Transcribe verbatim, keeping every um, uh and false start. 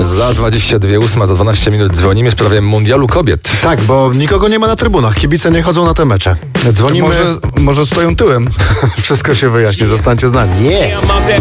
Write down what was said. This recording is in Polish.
Za dwadzieścia dwie ósma, za dwanaście minut dzwonimy w sprawie mundialu kobiet. Tak, bo nikogo nie ma na trybunach. Kibice nie chodzą na te mecze. Dzwonimy. Może, może stoją tyłem. Wszystko się wyjaśni. Zostańcie z nami. Yeah.